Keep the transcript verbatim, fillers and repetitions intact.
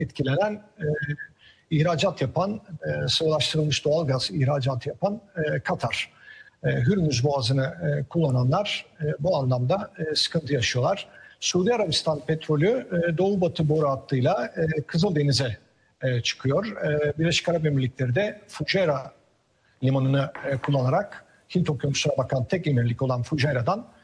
etkilenen, e, ihracat yapan, e, sıvılaştırılmış doğalgaz ihracat yapan e, Katar. E, Hürmüz Boğazı'nı e, kullananlar e, bu anlamda e, sıkıntı yaşıyorlar. Suudi Arabistan petrolü e, Doğu Batı boru hattıyla e, Kızıldeniz'e e, çıkıyor. E, Birleşik Arap Emirlikleri de Fujairah limanını e, kullanarak Hint Okyanusu'na bakan tek emirlik olan Fujairah'dan